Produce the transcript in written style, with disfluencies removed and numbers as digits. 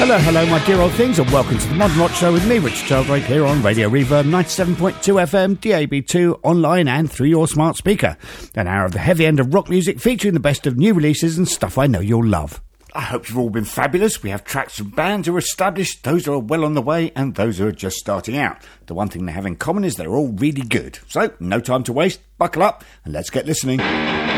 Hello, my dear old things, and welcome to the Modern Rock Show with me, Richard Sheldrake, here on Radio Reverb 97.2 FM, DAB2, online and through your smart speaker. An hour of the heavy end of rock music featuring the best of new releases and stuff I know you'll love. I hope you've all been fabulous. We have tracks from bands who are established, those who are well on the way, and those who are just starting out. The one thing they have in common is they're all really good. So, no time to waste, buckle up, and let's get listening.